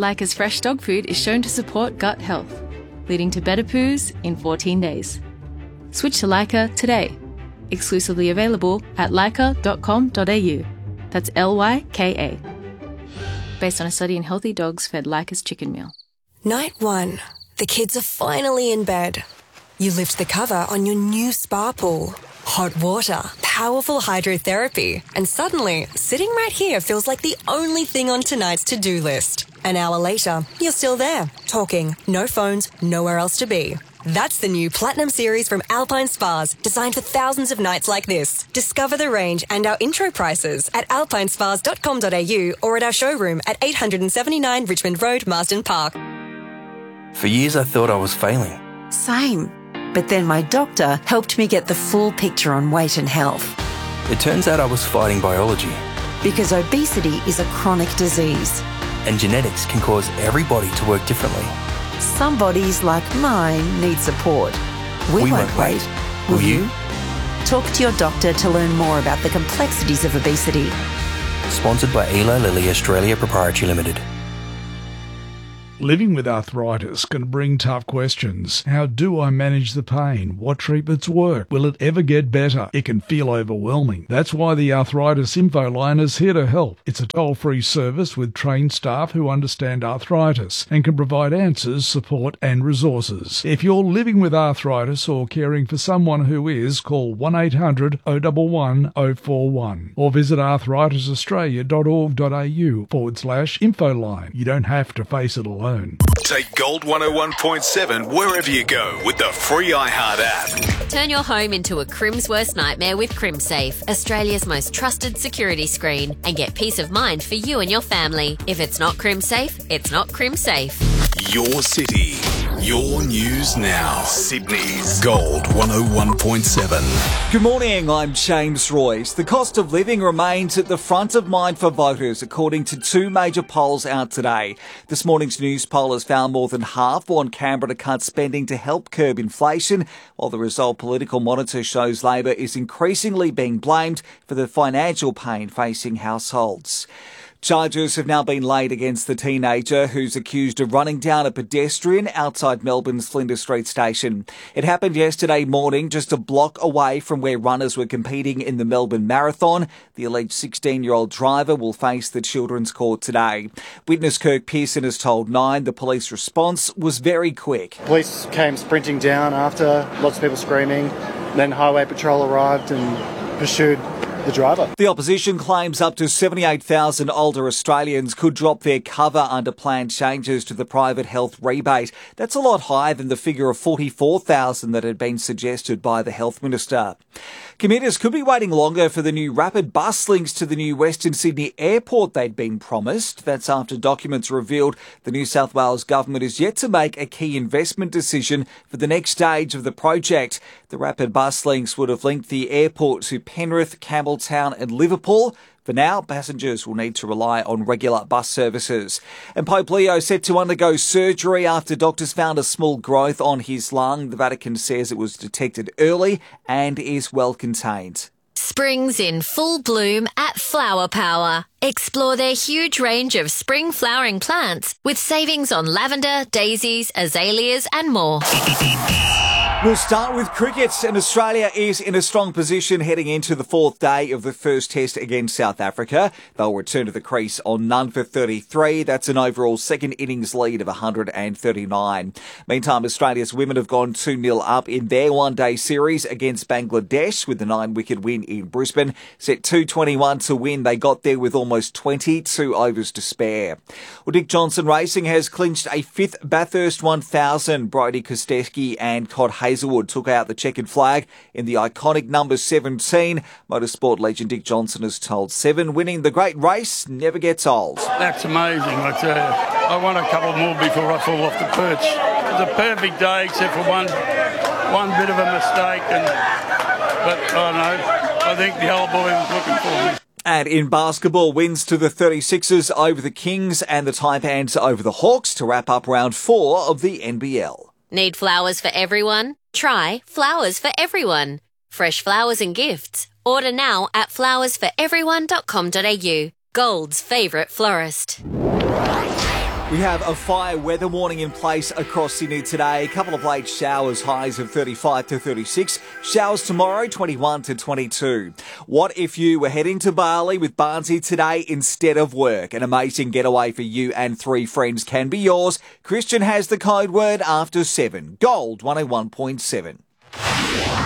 Leica's fresh dog food is shown to support gut health, leading to better poos in 14 days. Switch to Leica today. Exclusively available at leica.com.au. That's Lyka. Based on a study in healthy dogs fed Leica's chicken meal. Night 1. The kids are finally in bed. You lift the cover on your new spa pool. Hot water, powerful hydrotherapy, and suddenly, sitting right here feels like the only thing on tonight's to-do list. An hour later, you're still there, talking, no phones, nowhere else to be. That's the new Platinum Series from Alpine Spas, designed for thousands of nights like this. Discover the range and our intro prices at alpinespas.com.au or at our showroom at 879 Richmond Road, Marsden Park. For years I thought I was failing. Same. But then my doctor helped me get the full picture on weight and health. It turns out I was fighting biology. Because obesity is a chronic disease. And genetics can cause every body to work differently. Some bodies, like mine, need support. We won't wait. Will you? Talk to your doctor to learn more about the complexities of obesity. Sponsored by Eli Lilly Australia Proprietary Limited. Living with arthritis can bring tough questions. How do I manage the pain? What treatments work? Will it ever get better? It can feel overwhelming. That's why the Arthritis Info Line is here to help. It's a toll-free service with trained staff who understand arthritis and can provide answers, support and resources. If you're living with arthritis or caring for someone who is, call 1-800-011-041 or visit arthritisaustralia.org.au/infoline. You don't have to face it alone. Take Gold 101.7 wherever you go with the free iHeart app. Turn your home into a Crim's worst nightmare with CrimSafe, Australia's most trusted security screen, and get peace of mind for you and your family. If it's not CrimSafe, it's not CrimSafe. Your city, your news now. Sydney's Gold 101.7. Good morning, I'm James Royce. The cost of living remains at the front of mind for voters, according to two major polls out today. This morning's news poll has found more than half want Canberra to cut spending to help curb inflation, while the result Political Monitor shows Labor is increasingly being blamed for the financial pain facing households. Charges have now been laid against the teenager who's accused of running down a pedestrian outside Melbourne's Flinders Street station. It happened yesterday morning, just a block away from where runners were competing in the Melbourne Marathon. The alleged 16-year-old driver will face the Children's Court today. Witness Kirk Pearson has told Nine the police response was very quick. Police came sprinting down after, lots of people screaming. Then Highway Patrol arrived and pursued the driver. The opposition claims up to 78,000 older Australians could drop their cover under planned changes to the private health rebate. That's a lot higher than the figure of 44,000 that had been suggested by the Health Minister. Commuters could be waiting longer for the new rapid bus links to the new Western Sydney airport they'd been promised. That's after documents revealed the New South Wales government is yet to make a key investment decision for the next stage of the project. The rapid bus links would have linked the airport to Penrith, Campbelltown and Liverpool. For now, passengers will need to rely on regular bus services. And Pope Leo set to undergo surgery after doctors found a small growth on his lung. The Vatican says it was detected early and is well contained. Spring's in full bloom at Flower Power. Explore their huge range of spring flowering plants with savings on lavender, daisies, azaleas and more. We'll start with cricket, and Australia is in a strong position heading into the fourth day of the first test against South Africa. They'll return to the crease on none for 33. That's an overall second innings lead of 139. Meantime, Australia's women have gone 2-0 up in their one-day series against Bangladesh with the 9-wicket win in Brisbane. Set 221 to win. They got there with almost 22 overs to spare. Well, Dick Johnson Racing has clinched a fifth Bathurst 1000. Brodie Kostecki and Todd Hazelwood took out the checkered flag in the iconic number 17. Motorsport legend Dick Johnson has told Seven, winning the great race never gets old. That's amazing, I tell you. I want a couple more before I fall off the perch. It was a perfect day except for one bit of a mistake. But I know, I think the old boy was looking for me. And in basketball, wins to the 36ers over the Kings and the Taipans over the Hawks to wrap up round 4 of the NBL. Need flowers for everyone? Try Flowers for Everyone. Fresh flowers and gifts. Order now at flowersforeveryone.com.au. Gold's favourite florist. We have a fire weather warning in place across Sydney today. A couple of late showers, highs of 35 to 36. Showers tomorrow, 21 to 22. What if you were heading to Bali with Barnsey today instead of work? An amazing getaway for you and 3 friends can be yours. Christian has the code word after 7. Gold 101.7.